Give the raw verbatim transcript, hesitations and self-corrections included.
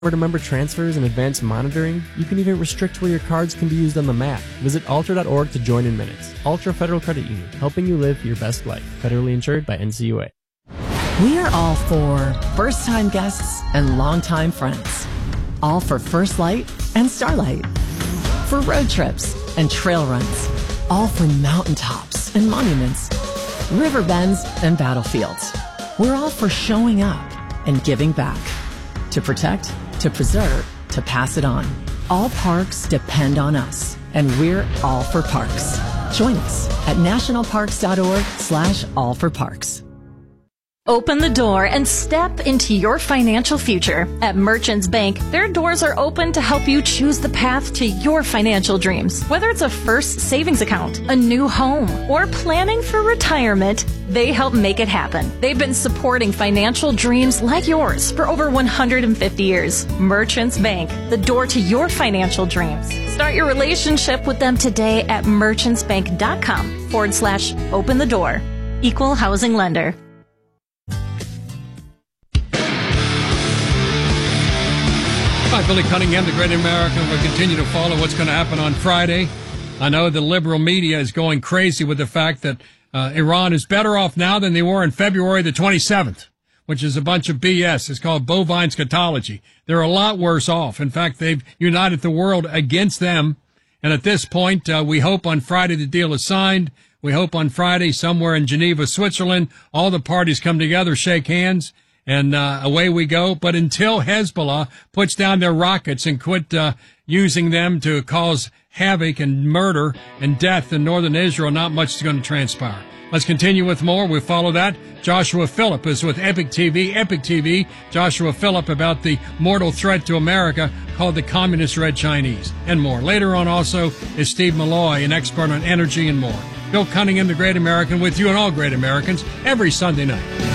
Member-to-member transfers and advanced monitoring. You can even restrict where your cards can be used on the map. Visit Ultra dot org to join in minutes. Ultra Federal Credit Union, helping you live your best life. Federally insured by N C U A. We are all for first-time guests and long-time friends. All for First Light and Starlight. For road trips and trail runs. All for mountaintops and monuments. River bends and battlefields. We're all for showing up and giving back. To protect, to preserve, to pass it on. All parks depend on us, and we're all for parks. Join us at nationalparks.org slash all for parks. Open the door and step into your financial future. At Merchants Bank, their doors are open to help you choose the path to your financial dreams. Whether it's a first savings account, a new home, or planning for retirement, they help make it happen. They've been supporting financial dreams like yours for over one hundred fifty years. Merchants Bank, the door to your financial dreams. Start your relationship with them today at merchantsbank.com forward slash open the door. Equal housing lender. Hi, Billy Cunningham, the Great American. We'll continue to follow what's going to happen on Friday. I know the liberal media is going crazy with the fact that uh, Iran is better off now than they were in February the twenty-seventh, which is a bunch of B S. It's called bovine scatology. They're a lot worse off. In fact, they've united the world against them. And at this point, uh, we hope on Friday the deal is signed. We hope on Friday somewhere in Geneva, Switzerland, all the parties come together, shake hands, and uh, away we go. But until Hezbollah puts down their rockets and quit uh, using them to cause havoc and murder and death in northern Israel, not much is going to transpire. Let's continue with more. We follow that. Joshua Phillip is with Epic T V. Epic T V, Joshua Phillip, about the mortal threat to America called the Communist Red Chinese, and more. Later on also is Steve Malloy, an expert on energy and more. Bill Cunningham, the Great American, with you and all great Americans every Sunday night.